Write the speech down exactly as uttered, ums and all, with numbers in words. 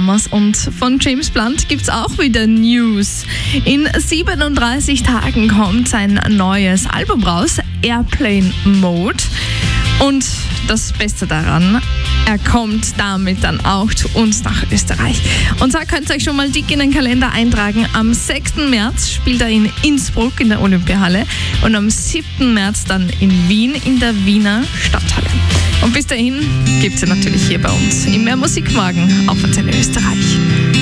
Summers. Und von James Blunt gibt es auch wieder News. In siebenunddreißig Tagen kommt sein neues Album raus, Airplane Mode. Und das Beste daran, er kommt damit dann auch zu uns nach Österreich. Und da könnt ihr euch schon mal dick in den Kalender eintragen. Am sechsten März spielt er in Innsbruck in der Olympiahalle und am siebten März dann in Wien in der Wiener Stadthalle. Und bis dahin gibt es ja natürlich hier bei uns im Mehr Musikmorgen auf Antenne Österreich.